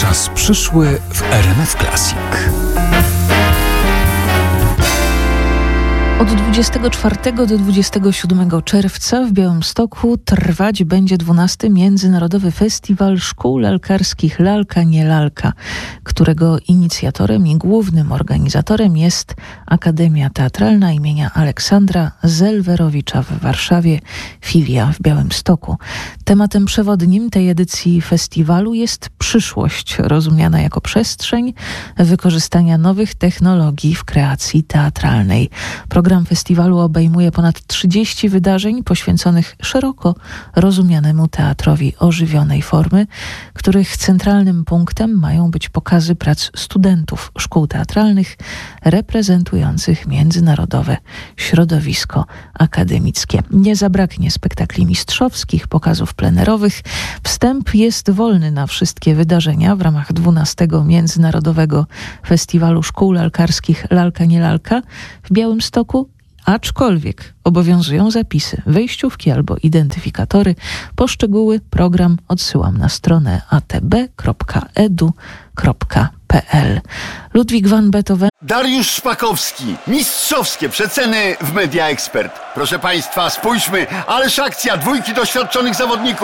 Czas przyszły w RMF Classic. Od 24 do 27 czerwca w Białymstoku trwać będzie 12. Międzynarodowy Festiwal Szkół Lalkarskich Lalka nie lalka, którego inicjatorem i głównym organizatorem jest Akademia Teatralna imienia Aleksandra Zelwerowicza w Warszawie, filia w Białymstoku. Tematem przewodnim tej edycji festiwalu jest przyszłość, rozumiana jako przestrzeń wykorzystania nowych technologii w kreacji teatralnej. Program festiwalu obejmuje ponad 30 wydarzeń poświęconych szeroko rozumianemu teatrowi ożywionej formy, których centralnym punktem mają być pokazy prac studentów szkół teatralnych reprezentujących międzynarodowe środowisko akademickie. Nie zabraknie spektakli mistrzowskich, pokazów plenerowych. Wstęp jest wolny na wszystkie wydarzenia w ramach 12. Międzynarodowego Festiwalu Szkół Lalkarskich Lalka nie lalka w Białymstoku, aczkolwiek obowiązują zapisy, wejściówki albo identyfikatory. Po szczegóły program odsyłam na stronę atb.edu.pl. Ludwik van Beethoven. Dariusz Szpakowski. Mistrzowskie przeceny w Media Expert. Proszę Państwa, spójrzmy, ależ akcja, dwójki doświadczonych zawodników.